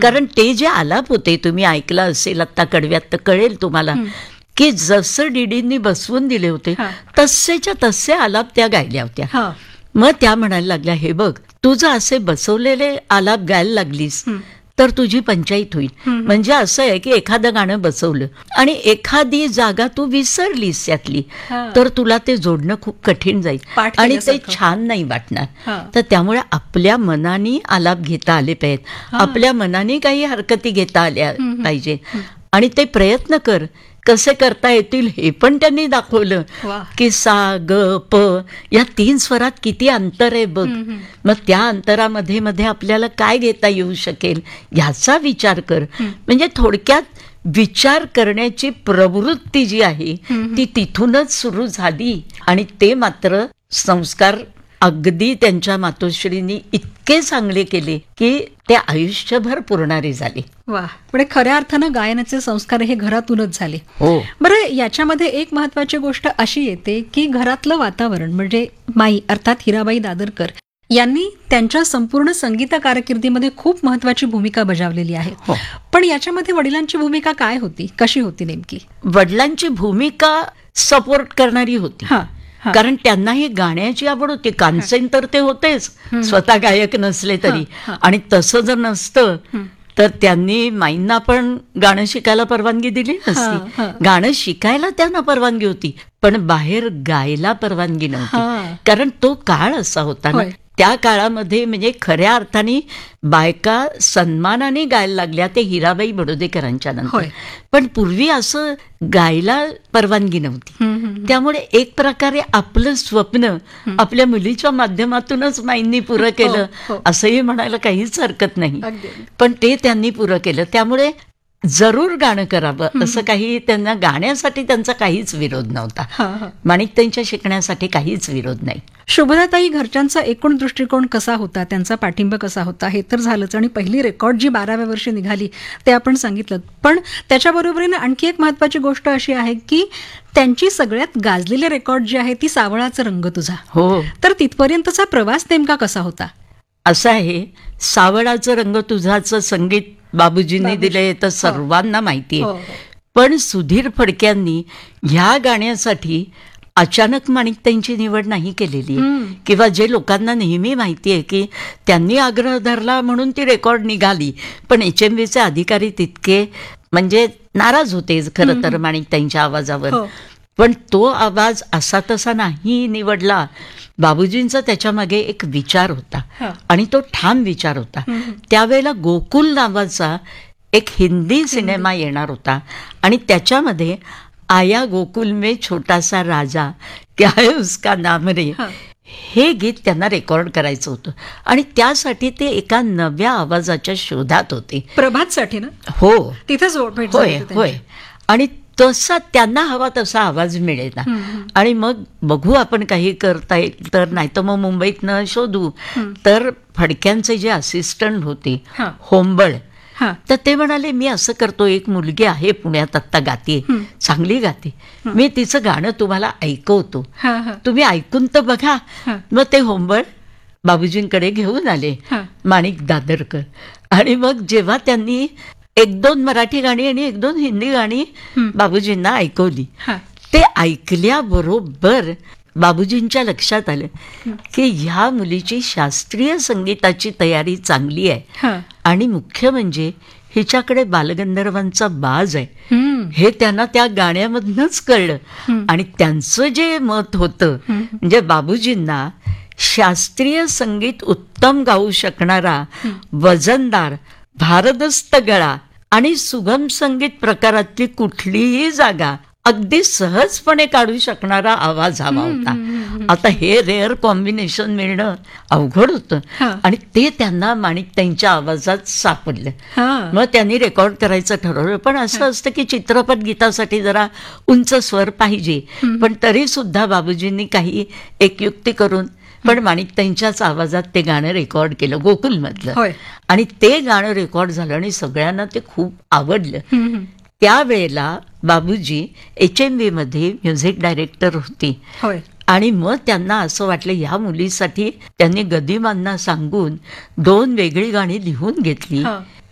कारण ते जे आलाप होते, तुम्ही ऐकलं असेल आता कडव्यात तर कळेल तुम्हाला, की जसं डीडींनी बसवून दिले होते तसेच्या तसे आलाप त्या गायल्या होत्या. मग त्या म्हणायला लागल्या, हे बघ, तू जर असे बसवलेले आलाप गायला लागलीस तर तुझी पंचायत होईल. म्हणजे असं आहे की एखादं गाणं बसवलं आणि एखादी जागा तू विसरलीस त्यातली, तर तुला ते जोडणं खूप कठीण जाईल आणि ते छान नाही वाटणार. तर त्यामुळे आपल्या मनाने आलाप घेता आले पाहिजेत, आपल्या मनाने काही हरकती घेता आल्या पाहिजे आणि ते प्रयत्न कर. कसे करता येतील हे पण त्यांनी दाखवलं की सा ग प या 3 स्वरात किती अंतर आहे बघ. मग त्या अंतरामध्ये मध्ये आपल्याला काय घेता येऊ शकेल याचा विचार कर. म्हणजे थोडक्यात विचार करण्याची प्रवृत्ती जी आहे ती तिथूनच सुरू झाली आणि ते मात्र संस्कार अगदी त्यांच्या मातोश्रींनी इतके चांगले केले की ते आयुष्यभर पुरणारे झाले. वा, म्हणजे खऱ्या अर्थानं गायनाचे संस्कार हे घरातूनच झाले. हो. बरं, याच्यामध्ये एक महत्वाची गोष्ट अशी येते की घरातलं वातावरण, म्हणजे माई अर्थात हिराबाई दादरकर यांनी त्यांच्या संपूर्ण संगीत कारकिर्दीमध्ये खूप महत्वाची भूमिका बजावलेली आहे. पण याच्यामध्ये वडिलांची भूमिका काय होती, कशी होती नेमकी? वडिलांची भूमिका सपोर्ट करणारी होती. कारण त्यांनाही गाण्याची आवड होती. कानसेन तर ते होतेच, स्वतः गायक नसले तरी. आणि तसं जर नसतं तर त्यांनी माईंना पण गाणं शिकायला परवानगी दिली नसती. गाणं शिकायला त्यांना परवानगी होती, पण बाहेर गायला परवानगी नव्हती. कारण तो काळ असा होता ना, त्या काळामध्ये म्हणजे खऱ्या अर्थाने बायका सन्मानाने गायला लागल्या ते हिराबाई बडोदेकरांच्या नंतर. पण पूर्वी असं गायला परवानगी नव्हती. त्यामुळे एक प्रकारे आपलं स्वप्न आपल्या मुलीच्या माध्यमातूनच माईंनी पुरं केलं असंही म्हणायला काहीच हरकत नाही. पण ते त्यांनी पुरं केलं. त्यामुळे जरूर गाणं करावं असं काही, त्यांना गाण्यासाठी त्यांचा काहीच विरोध नव्हता. माणिकताईंच्या शिकण्यासाठी काहीच विरोध नाही. शुभदाताई, घरच्यांचा एकूण दृष्टिकोन कसा होता, त्यांचा पाठिंबा कसा होता हे तर झालंच, आणि पहिली रेकॉर्ड जी 12व्या वर्षी निघाली ते आपण सांगितलं. पण त्याच्याबरोबरीने आणखी एक महत्वाची गोष्ट अशी आहे की त्यांची सगळ्यात गाजलेली रेकॉर्ड जी आहे ती सावळाचा रंग तुझा. हो. तर तिथपर्यंतचा प्रवास नेमका कसा होता? असं आहे, सावळाचं रंग तुझाचं संगीत बाबूजींनी दिले तर सर्वांना माहिती आहे. पण सुधीर फडक्यांनी ह्या गाण्यासाठी अचानक माणिकताईंची निवड नाही केलेली आहे. किंवा जे लोकांना नेहमी माहिती आहे की त्यांनी आग्रह धरला म्हणून ती रेकॉर्ड निघाली, पण HMVचे अधिकारी तितके म्हणजे नाराज होते खरं तर माणिकताईंच्या आवाजावर. पण तो आवाज असा तसा नाही निवडला. बाबूजींचा त्याच्यामागे एक विचार होता आणि तो ठाम विचार होता. त्यावेळेला गोकुल नावाचा एक हिंदी सिनेमा येणार होता आणि त्याच्यामध्ये आया गोकुल में छोटा सा राजा क्या है उसका नाम रे हे गीत त्यांना रेकॉर्ड करायचं होतं आणि त्यासाठी ते एका नव्या आवाजाच्या शोधात होते. प्रभातसाठी ना? हो, तिथेच होय होय. आणि तसा त्यांना हवा तसा आवाज मिळेल ना. आणि मग बघू आपण काही करता येईल तर, नाही तर मग मुंबईतनं शोधू. तर फडक्यांचे जे असिस्टंट होते होंबळ, तर ते म्हणाले मी असं करतो, एक मुलगी आहे पुण्यात आत्ता गाते, चांगली गाते, मी तिचं गाणं तुम्हाला ऐकवतो, तुम्ही ऐकून तर बघा. मग ते होंबळ बाबूजींकडे घेऊन आले माणिक दादरकर. आणि मग जेव्हा त्यांनी 1-2 मराठी गाणी आणि 1-2 हिंदी गाणी बाबूजींना ऐकवली, ते ऐकल्याबरोबर बाबूजींच्या लक्षात आलं की ह्या मुलीची शास्त्रीय संगीताची तयारी चांगली आहे आणि मुख्य म्हणजे हिच्याकडे बालगंधर्वांचा बाज आहे हे त्यांना त्या गाण्यामधनंच कळलं. आणि त्यांचं जे मत होतं म्हणजे बाबूजींना शास्त्रीय संगीत उत्तम गाऊ शकणारा, वजनदार, भारदस्त गळा आणि सुगम संगीत प्रकारातली कुठलीही जागा अगदी सहजपणे काढू शकणारा आवाज हवा होता. आता हे रेअर कॉम्बिनेशन मिळणं अवघड होतं आणि ते त्यांना माणिकताईंच्या आवाजात सापडलं. मग त्यांनी रेकॉर्ड करायचं ठरवलं. पण असं असतं की चित्रपट गीतासाठी जरा उंच स्वर पाहिजे, पण तरी सुद्धा बाबूजींनी काही एक युक्ती करून पण माणिकताईंच्याच आवाजात ते गाणं रेकॉर्ड केलं गोकुलमधलं. आणि ते गाणं रेकॉर्ड झालं आणि सगळ्यांना ते खूप आवडलं. त्यावेळेला बाबूजी HMV मध्ये म्युझिक डायरेक्टर होती आणि मग त्यांना असं वाटलं ह्या मुलीसाठी त्यांनी गदिमांना सांगून 2 वेगळी गाणी लिहून घेतली